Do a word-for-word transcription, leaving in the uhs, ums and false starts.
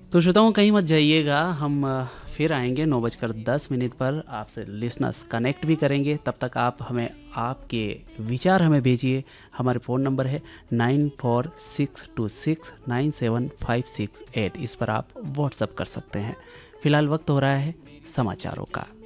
तो श्रोताओं कहीं मत जाइएगा, हम अ, फिर आएंगे नौ बजकर दस मिनट पर, आपसे लिसनर्स कनेक्ट भी करेंगे। तब तक आप हमें आपके विचार हमें भेजिए। हमारे फ़ोन नंबर है nine four six to six nine seven five six eight, इस पर आप व्हाट्सअप कर सकते हैं। फिलहाल वक्त हो रहा है समाचारों का।